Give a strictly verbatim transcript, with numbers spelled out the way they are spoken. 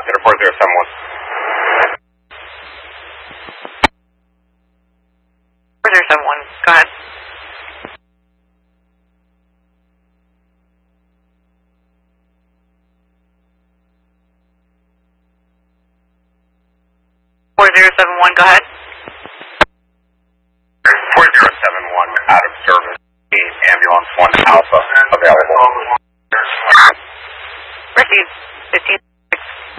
Center four zero seven one. four zero seven one, go ahead. four zero seven one, go ahead. four zero seven one, out of service. Ambulance one Alpha available. Received. fifteen.